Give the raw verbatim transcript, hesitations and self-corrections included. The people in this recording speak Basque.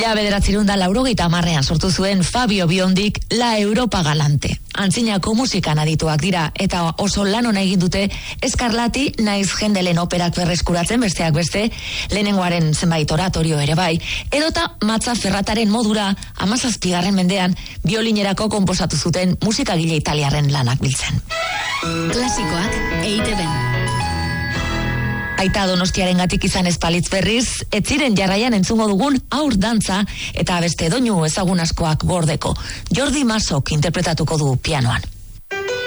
Mila bederatzirun da laurogeita hamarrean sortu zuen Fabio Biondik La Europa Galante. Antzinako musikan adituak dira eta oso lan ona egin dute Eskarlati naiz Hendelen operak berreskuratzen besteak beste, lehenengoaren zenbait oratorio ere bai, edota Matza Ferrataren modura hamazazpigarren mendean biolinerako konposatu zuten musikagile italiarren lanak biltzen. Klasikoak E I TeBen. Aita Donostiaren gatik izan espalitz berriz, etziren jarraian entzungo dugun aur dantza eta beste doinu ezagun askoak gordeko. Jordi Masok interpretatuko du pianoan.